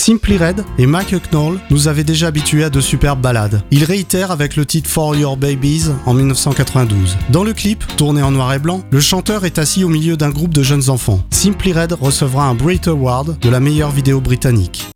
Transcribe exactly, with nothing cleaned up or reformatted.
Simply Red et Mike Hucknall nous avaient déjà habitués à de superbes ballades. Ils réitèrent avec le titre For Your Babies en dix-neuf cent quatre-vingt-douze. Dans le clip, tourné en noir et blanc, le chanteur est assis au milieu d'un groupe de jeunes enfants. Simply Red recevra un Brit Award de la meilleure vidéo britannique.